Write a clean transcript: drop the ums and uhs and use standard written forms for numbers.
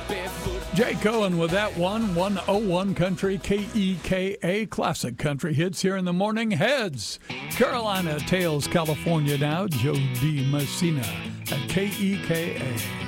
Jay Cohen with that one. 101 Country, KEKA, classic country hits here in the morning. Heads, Carolina, tails, California now. Joe D. Messina at KEKA.